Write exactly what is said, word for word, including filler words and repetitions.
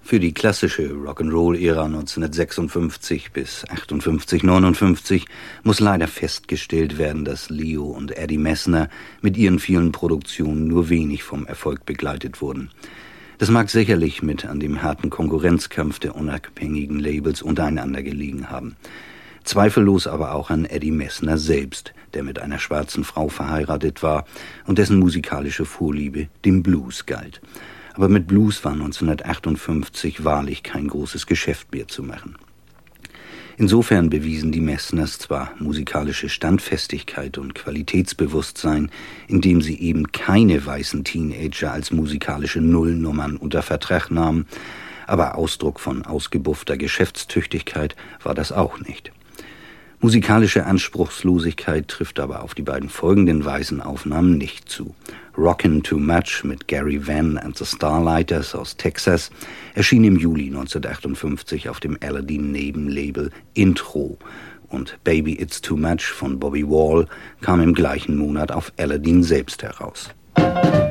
Für die klassische Rock'n'Roll-Ära neunzehnhundertsechsundfünfzig bis achtundfünfzig, neunundfünfzig muss leider festgestellt werden, dass Leo und Eddie Messner mit ihren vielen Produktionen nur wenig vom Erfolg begleitet wurden. Das mag sicherlich mit an dem harten Konkurrenzkampf der unabhängigen Labels untereinander gelegen haben. Zweifellos aber auch an Eddie Messner selbst, der mit einer schwarzen Frau verheiratet war und dessen musikalische Vorliebe dem Blues galt. Aber mit Blues war neunzehnhundertachtundfünfzig wahrlich kein großes Geschäft mehr zu machen. Insofern bewiesen die Messners zwar musikalische Standfestigkeit und Qualitätsbewusstsein, indem sie eben keine weißen Teenager als musikalische Nullnummern unter Vertrag nahmen, aber Ausdruck von ausgebuffter Geschäftstüchtigkeit war das auch nicht. Musikalische Anspruchslosigkeit trifft aber auf die beiden folgenden weißen Aufnahmen nicht zu. Rockin' Too Much mit Gary Vann and the Starlighters aus Texas erschien im Juli neunzehnhundertachtundfünfzig auf dem Aladdin-Nebenlabel Intro und Baby It's Too Much von Bobby Wall kam im gleichen Monat auf Aladdin selbst heraus.